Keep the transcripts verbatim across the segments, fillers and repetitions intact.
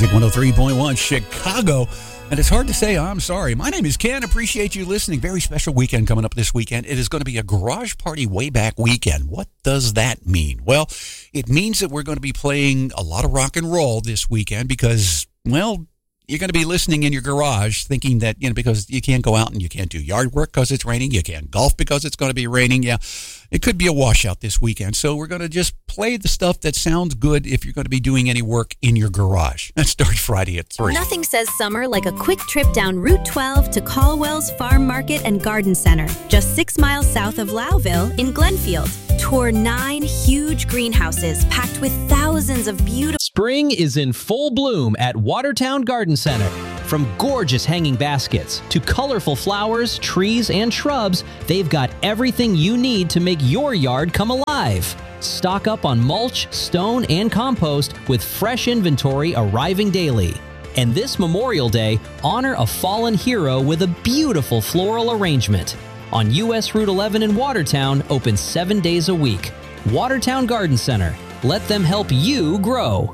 Magic one oh three point one Chicago. And it's hard to say, I'm sorry. My name is Ken. Appreciate you listening. Very special weekend coming up this weekend. It is going to be a garage party way back weekend. What does that mean? Well, it means that we're going to be playing a lot of rock and roll this weekend because, well, you're going to be listening in your garage thinking that, you know, because you can't go out and you can't do yard work because it's raining. You can't golf because it's going to be raining. Yeah, it could be a washout this weekend. So we're going to just play the stuff that sounds good if you're going to be doing any work in your garage. That starts Friday at three. Nothing says summer like a quick trip down Route twelve to Caldwell's Farm Market and Garden Center, just six miles south of Lowville in Glenfield. Tour nine huge greenhouses packed with thousands of beautiful... Spring is in full bloom at Watertown Garden Center. From gorgeous hanging baskets to colorful flowers, trees, and shrubs, they've got everything you need to make your yard come alive. Stock up on mulch, stone, and compost with fresh inventory arriving daily. And this Memorial Day, honor a fallen hero with a beautiful floral arrangement. On U S Route eleven in Watertown, open seven days a week. Watertown Garden Center. Let them help you grow.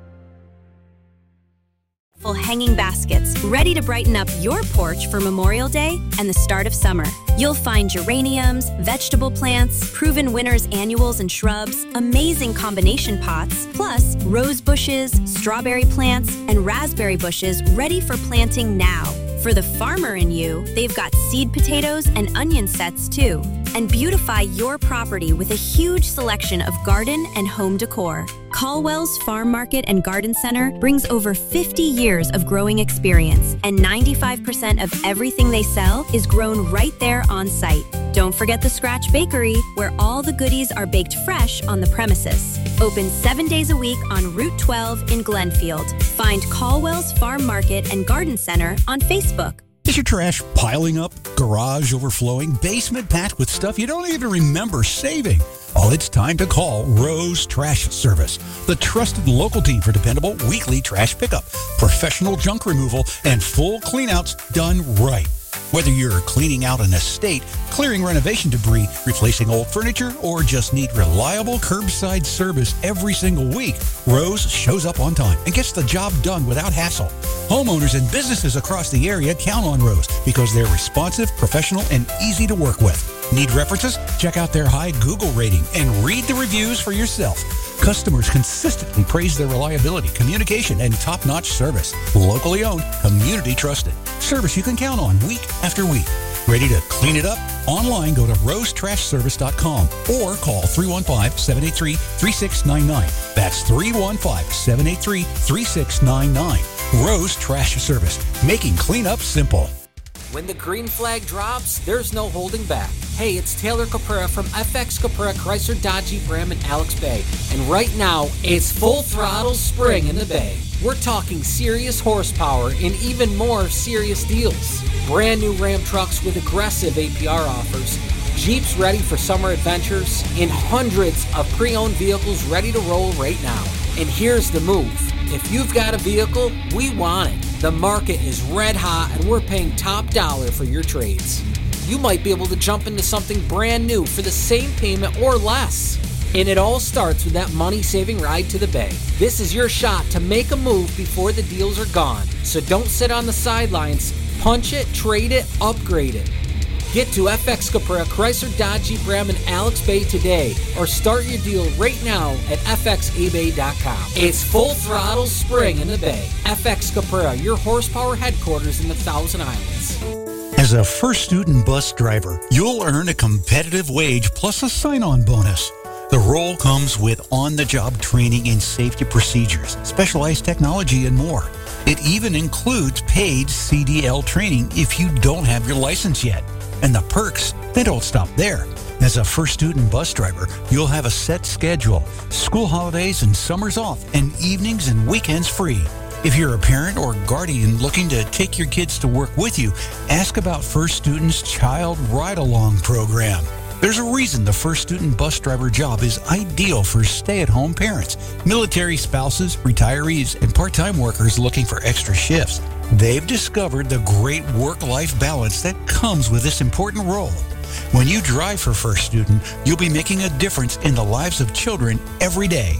Hanging baskets ready to brighten up your porch for Memorial Day and the start of summer. You'll find geraniums, vegetable plants, proven winners annuals and shrubs, amazing combination pots, plus rose bushes, strawberry plants, and raspberry bushes ready for planting now. For the farmer in you, they've got seed potatoes and onion sets too. And beautify your property with a huge selection of garden and home decor. Caldwell's Farm Market and Garden Center brings over fifty years of growing experience, and ninety-five percent of everything they sell is grown right there on site. Don't forget the Scratch Bakery, where all the goodies are baked fresh on the premises. Open seven days a week on Route twelve in Glenfield. Find Caldwell's Farm Market and Garden Center on Facebook. Is your trash piling up, garage overflowing, basement packed with stuff you don't even remember saving? Well, it's time to call Rose Trash Service, the trusted local team for dependable weekly trash pickup, professional junk removal, and full cleanouts done right. Whether you're cleaning out an estate, clearing renovation debris, replacing old furniture, or just need reliable curbside service every single week, Rose shows up on time and gets the job done without hassle. Homeowners and businesses across the area count on Rose because they're responsive, professional, and easy to work with. Need references? Check out their high Google rating and read the reviews for yourself. Customers consistently praise their reliability, communication, and top-notch service. Locally owned, community trusted. Service you can count on week after week. Ready to clean it up? Online, go to rose trash service dot com or call three one five, seven eight three, three six nine nine. That's three one five, seven eight three, three six nine nine. Rose Trash Service, making cleanup simple. When the green flag drops, there's no holding back. Hey, it's Taylor Caprera from F X Caprera Chrysler Dodge Jeep Ram in Alex Bay. And right now, it's full throttle spring in the Bay. We're talking serious horsepower and even more serious deals. Brand new Ram trucks with aggressive A P R offers, Jeeps ready for summer adventures, and hundreds of pre-owned vehicles ready to roll right now. And here's the move. If you've got a vehicle, we want it. The market is red hot and we're paying top dollar for your trades. You might be able to jump into something brand new for the same payment or less. And it all starts with that money-saving ride to the Bay. This is your shot to make a move before the deals are gone. So don't sit on the sidelines. Punch it, trade it, upgrade it. Get to F X Caprera Chrysler Dodge Jeep Ram in Alex Bay today or start your deal right now at f x a bay dot com. It's full throttle spring in the Bay. F X Caprera, your horsepower headquarters in the Thousand Islands. As a first student bus driver, you'll earn a competitive wage plus a sign-on bonus. The role comes with on-the-job training in safety procedures, specialized technology, and more. It even includes paid C D L training if you don't have your license yet. And the perks, they don't stop there. As a first student bus driver, you'll have a set schedule, school holidays and summers off, and evenings and weekends free. If you're a parent or guardian looking to take your kids to work with you, ask about First Student's Child Ride-Along program. There's a reason the First Student bus driver job is ideal for stay-at-home parents, military spouses, retirees, and part-time workers looking for extra shifts. They've discovered the great work-life balance that comes with this important role. When you drive for First Student, you'll be making a difference in the lives of children every day.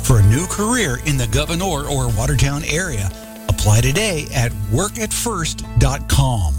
for a new career in the Gouverneur or Watertown area. Apply today at work at first dot com.